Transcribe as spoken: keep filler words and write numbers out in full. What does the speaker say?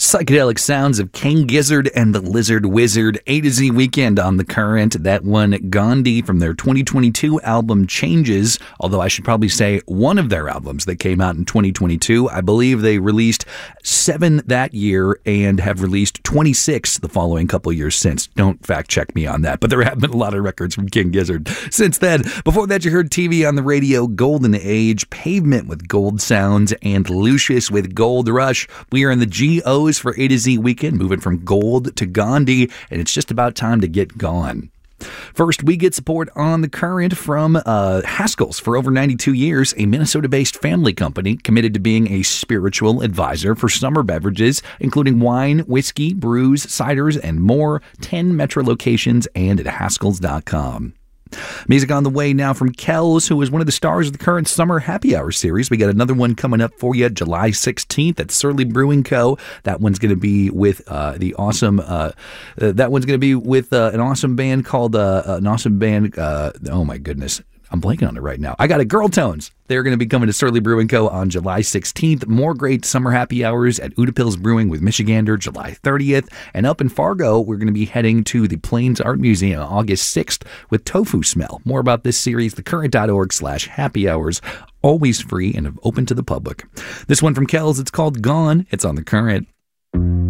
Psychedelic sounds of King Gizzard and the Lizard Wizard, A to Z Weekend on The Current. That one, Gandhi, from their twenty twenty-two album Changes, although I should probably say one of their albums that came out in twenty twenty-two. I believe they released seven that year and have released twenty-six the following couple years since. Don't fact check me on that, but there have been a lot of records from King Gizzard since then. Before that, you heard T V on the Radio, Golden Age, Pavement with Gold Sounds, and Lucius with Gold Rush. We are in the G Os for A to Z Weekend, moving from gold to Gandhi, and it's just about time to get gone. First, we get support on The Current from uh, Haskell's. For over ninety-two years, a Minnesota-based family company committed to being a spiritual advisor for summer beverages, including wine, whiskey, brews, ciders, and more. ten Metro locations and at Haskells dot com. Music on the way now from Kells, who is one of the stars of the current Summer Happy Hour series. We got another one coming up for you July sixteenth at Surly Brewing Co. That one's going to be with uh, the awesome, uh, uh, that one's going to be with uh, an awesome band called, uh, an awesome band, uh, oh my goodness. I'm blanking on it right now. I got it. Girl Tones. They're going to be coming to Surly Brewing Co. on July sixteenth. More great summer happy hours at Utapils Brewing with Michigander July thirtieth. And up in Fargo, we're going to be heading to the Plains Art Museum August sixth with Tofu Smell. More about this series, thecurrent.org slash happy hours. Always free and open to the public. This one from Kells, it's called Gone. It's on The Current.